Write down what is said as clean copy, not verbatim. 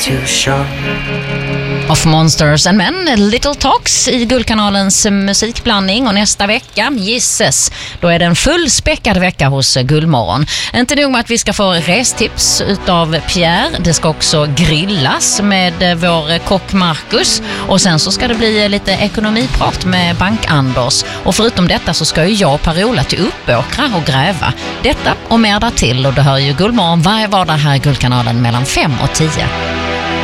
too sharp. Of Monsters and Men, Little Talks i Guldkanalens musikblandning. Och nästa vecka, gisses, då är det en fullspäckad vecka hos Guldmorgon. Inte nog med att vi ska få restips utav Pierre, det ska också grillas med vår kock Marcus. Och sen så ska det bli lite ekonomiprat med Bank-Anders. Och förutom detta så ska ju jag och Per-Ola till Uppåkra och gräva. Detta och mer där till, och det hör ju Guldmorgon varje vardag här i Guldkanalen mellan 5 och 10.